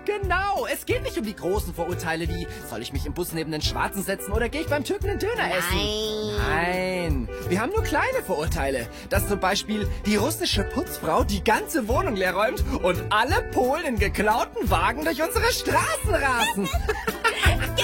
Genau, es geht nicht um die großen Vorurteile wie, soll ich mich im Bus neben den Schwarzen setzen oder gehe ich beim Türken einen Döner essen? Nein, wir haben nur kleine Vorurteile. Dass zum Beispiel die russische Putzfrau die ganze Wohnung leer räumt und alle Polen in geklauten Wagen durch unsere Straßen rasen.